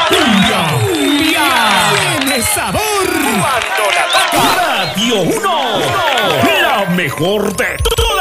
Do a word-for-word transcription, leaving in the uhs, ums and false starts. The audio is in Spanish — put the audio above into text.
¡Cumbia! ¡Cumbia! ¡Tiene sabor! Cuando la toca. Radio uno. La mejor de todas.